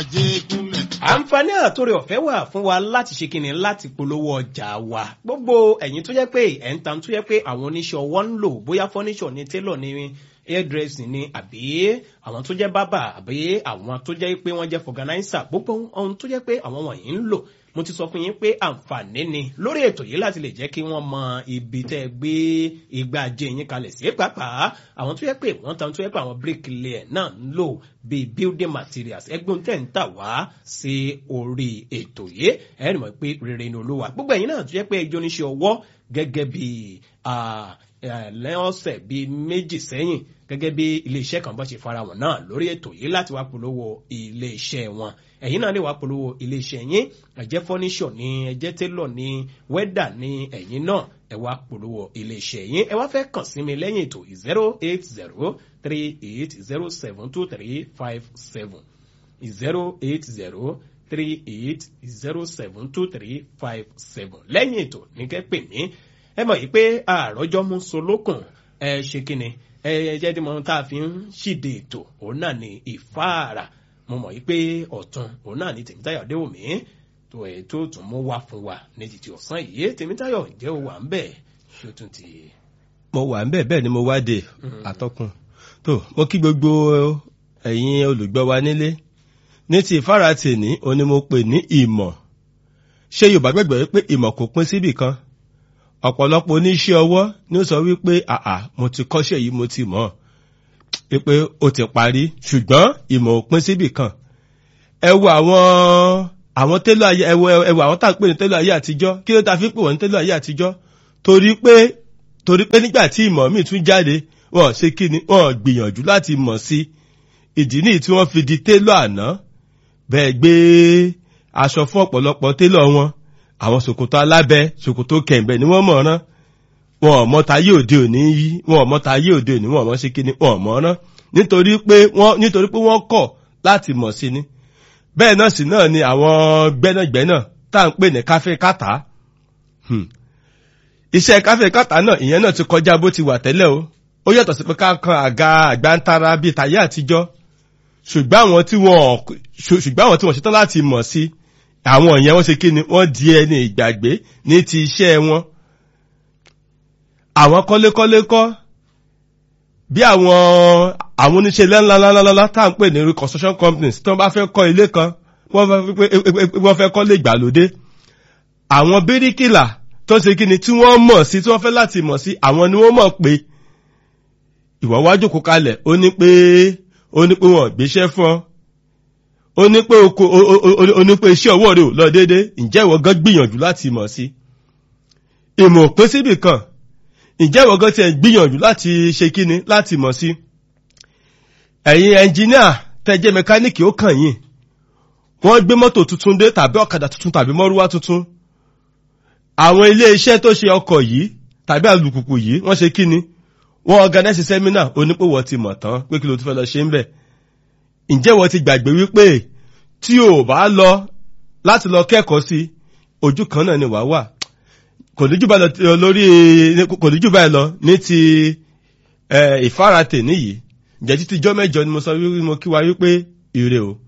Ajégúnlẹ̀. àǹfààní àtòrè ọ̀fẹ́ wà fún wa láti ṣe kíni láti polówó ọjà wa gbogbo ẹ̀yin tó jẹ́ pé ẹ̀ ń ta tó jẹ́ pé àwọn oníṣẹ́ ọwọ́ ń lò bóyá furniture ní tailor ní hairdressing ni àbí àwọn tó jẹ́ bábà àbí àwọn tó jẹ́ pé wọ́n jẹ́ organizer gbogbo ohun tó jẹ́ pé àwọn wọ̀nyí ń lò mo ti sọ fún yín pé àǹfààní ni lórí ètò yìí láti lè jẹ́ kí wọ́n mọ ibi tẹ́ gbé igbá ajé yín kalẹ̀ sí pàápàá àwọn tó yẹ pé wọ́n tan tó yẹ pé àwọn bricklayer náà ń lò bíi building materials ẹgbẹ́ tẹ̀ ń tà wá sí orí ètò yìí ẹ̀rí mọ̀ pé rere ni olúwa gbogbo ẹ̀yin náà tó yẹ pé ẹjọ́ oníṣẹ́ ọwọ́ gẹ́gẹ́ bíi lẹ́ọ̀sẹ̀ bíi méjì sẹ́yìn gẹ́gẹ́ bí iléeṣẹ́ kan bá ṣe fara wọn náà lórí ètò yìí láti wá polówó iléeṣẹ́ wọn ẹ̀yin náà lè wá polówó iléeṣẹ́ yín ẹ̀jẹ̀ fọ́níṣọ̀ ní ẹ̀jẹ̀ télọ̀ ní wẹ́dà ní ẹ̀yin náà ẹ wá polówó iléeṣẹ́ yín ẹ wá fẹ́ kàn sí mi lẹ́yìn ètò 08038072357 08038072357 lẹ́yìn ètò ní kẹ́ pè mí ẹ mọ̀ yìí pé àròjọ́ mú solókùn ẹ ṣe kíni ẹ jẹ́ tí mo tá a fi ń ṣìde ètò òun náà ní ìfáàrà mo mọ̀ yìí pé ọ̀tún òun náà ní Tèmítáyọ̀ Adéwùmí tó ẹ̀ tó tún mú wá fún wa ní títí ọ̀sán yìí Tèmítáyọ̀ ǹjẹ́ o wà ń bẹ̀ ṣó tún ti. mo wà ń bẹ̀ bẹ́ẹ̀ ni mo wá dé àtọkùn tó mo kí gbogbo ẹ̀yin olùgbọ́ wa nílé ní ti ìfáàrà tèní òun ni mo pè ní ìmọ̀ ṣé Yorùbá gbàgbọ́ pé ìmọ̀ kò pín síbì kan ọ̀pọ̀lọpọ̀ oníṣẹ́ ọwọ́ ní ó sọ wípé mo ti kọ́ṣẹ́ yìí mo ti mọ̀ pé ó ti parí ṣùgbọ́n ìmọ̀ ò pín síbì kan ẹ wo àwọn télọ̀ ayé ẹ wo àwọn tá à ń pè ní télọ̀ ayé àtijọ́ kí ló ta fi pè wọ́n ní télọ̀ ayé àtijọ́ torí pé nígbà tí ìmọ̀ míì tún jáde wọ́n ṣe kí ni wọ́n gbìyànjú láti mọ̀ sí ìdí nìyí tí wọ́n fi di télọ̀ àná bẹ́ẹ̀ gbé aṣọ fún ọ̀pọ̀lọpọ̀ télọ̀ wọn àwọn ṣòkòtò alábẹ́ ṣòkòtò kẹ̀m̀bẹ̀ ni wọ́n mọ̀ rán wọn ò mọ̀ táyé òde òní yí wọn ò mọ̀ táyé òde òní wọn ò mọ̀ ṣe kíni wọn ò mọ̀ rán nítorí pé wọ́n kọ̀ láti mọ̀ sí ni bẹ́ẹ̀ náà sì náà ni àwọn gbẹ́nàgbẹ́nà tá à ń pè ní káfẹ́ kàtà iṣẹ́ káfẹ́ kàtà náà ìyẹn náà ti kọjá bó ti wà tẹ́lẹ̀ o ó yàtọ̀ sí pé ká kan àga àgbántara bíi tàyé àtijọ́ ṣùgbọ́n àwọn tí wọ́n ṣetán láti mọ̀ sí àwọn ìyẹn wọ́n ṣe kí ni wọ́n di ẹni ìgbàgbé ní ti iṣẹ́ wọn àwọn kọ́lékọ́lé kọ́ bí àwọn oníṣẹ́ ńláńláńláńlá tá à ń pè ní reconstruction companies tí wọ́n bá fẹ́ kọ́ ilé kan wọ́n fẹ́ kọ́lé ìgbàlódé àwọn bíríkìlà tó ṣe kí ni tí wọ́n mọ̀ sí tí wọ́n fẹ́ láti mọ̀ sí àwọn ni wọ́n mọ̀ pé ìwọ wá jókòó kalẹ̀ ó ní pé wọ́n gbéṣẹ́ fún ọ ó ní pé iṣẹ́ ọwọ́ rẹ̀ ò lọ déédé ǹjẹ́ ìwọ gan gbìyànjú láti mọ̀ sí ìmọ̀ òpin síbì kan ǹjẹ́ ìwọ gan ti ẹ̀ gbìyànjú láti ṣe kíni láti mọ̀ sí ẹ̀yin ẹnjìníà tẹ́jẹ́ mẹkáníìkì ó kàn yín wọ́n gbé mọ́tò tuntun dé tàbí ọ̀kadà tuntun tàbí mọ́rúwá tuntun àwọn ilé iṣẹ́ tó ṣe ọkọ̀ yìí tàbí alùpùpù yìí wọ́n ṣe kíni wọ́n organize seminar onípòwọ́ ti mọ̀ tán pé kí ló tún fẹ́ lọ ṣe ń bẹ̀ ǹjẹ́ wọ́n ti gbàgbé wípé tí o bá lọ láti lọ kẹ́kọ̀ọ́ sí ojú kan náà ni wàá wà kò ní jù báyìí lọ ní ti ìfáratè níyìí ǹjẹ́ títí jọ́ mẹ́jọ ni mo sọ wípé mo kí wa wípé ire o.